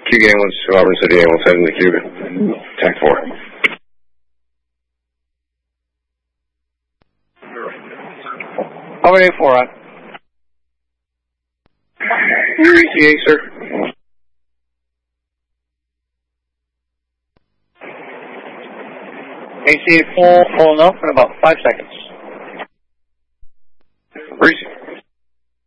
Q ambulance to Auburn City ambulance heading to Cuba. TAC 4. Auburn A4 on. ETA, sir. ACA full enough in about 5 seconds.